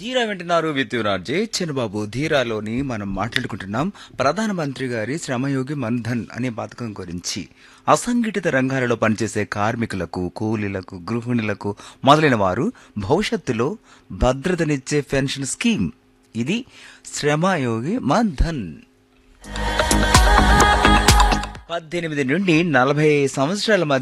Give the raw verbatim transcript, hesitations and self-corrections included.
ధీరా వింటున్నారు విత్ రాజే చిన్నబాబు. ధీరాలోని మనం మాట్లాడుకుంటున్నాం ప్రధానమంత్రి గారి శ్రమయోగి మన్ధన్ అనే పథకం గురించి. అసంఘటిత రంగాలలో పనిచేసే కార్మికులకు, కూలీలకు, గృహిణులకు మొదలైన వారు భవిష్యత్తులో భద్రతనిచ్చే పెన్షన్ స్కీమ్ ఇది శ్రమయోగి మన్ధన్. పద్దెనిమిది నుండి నలభై సంవత్సరాల మధ్య